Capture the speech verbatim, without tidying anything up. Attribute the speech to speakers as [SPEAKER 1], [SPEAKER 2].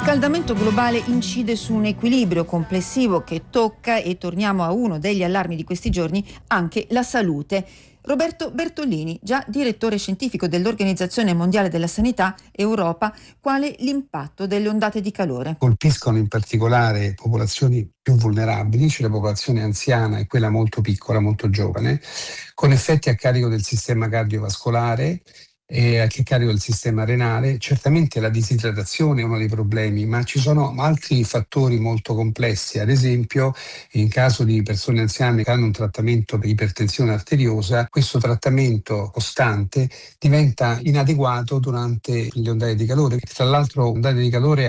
[SPEAKER 1] riscaldamento globale incide su un equilibrio complessivo che tocca, e torniamo a uno degli allarmi di questi giorni, anche la salute. Roberto Bertolini, già direttore scientifico dell'Organizzazione Mondiale della Sanità Europa, quale l'impatto delle ondate di calore?
[SPEAKER 2] Colpiscono in particolare popolazioni più vulnerabili, cioè la popolazione anziana e quella molto piccola, molto giovane, con effetti a carico del sistema cardiovascolare e anche a carico del sistema renale. Certamente la disidratazione è uno dei problemi, ma ci sono altri fattori molto complessi. Ad esempio, in caso di persone anziane che hanno un trattamento per ipertensione arteriosa, questo trattamento costante diventa inadeguato durante le ondate di calore. Tra l'altro, ondate di calore